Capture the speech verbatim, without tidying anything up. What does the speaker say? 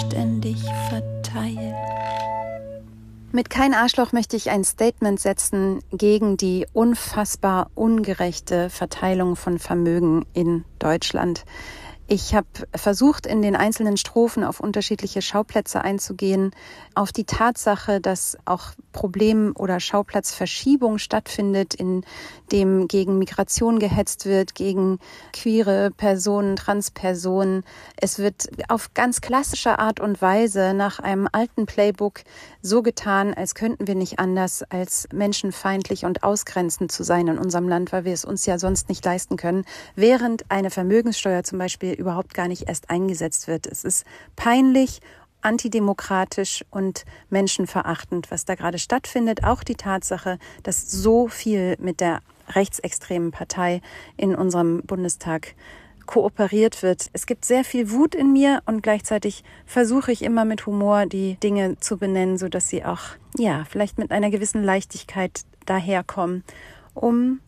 anständig verteilen. Mit kein Arschloch möchte ich ein Statement setzen gegen die unfassbar ungerechte Verteilung von Vermögen in Deutschland. Ich habe versucht, in den einzelnen Strophen auf unterschiedliche Schauplätze einzugehen, auf die Tatsache, dass auch Problem- oder Schauplatzverschiebung stattfindet, in dem gegen Migration gehetzt wird, gegen queere Personen, Transpersonen. Es wird auf ganz klassische Art und Weise nach einem alten Playbook so getan, als könnten wir nicht anders, als menschenfeindlich und ausgrenzend zu sein in unserem Land, weil wir es uns ja sonst nicht leisten können, während eine Vermögenssteuer zum Beispiel überhaupt gar nicht erst eingesetzt wird. Es ist peinlich, antidemokratisch und menschenverachtend, was da gerade stattfindet. Auch die Tatsache, dass so viel mit der rechtsextremen Partei in unserem Bundestag kooperiert wird. Es gibt sehr viel Wut in mir und gleichzeitig versuche ich immer mit Humor die Dinge zu benennen, sodass sie auch, ja, vielleicht mit einer gewissen Leichtigkeit daherkommen, um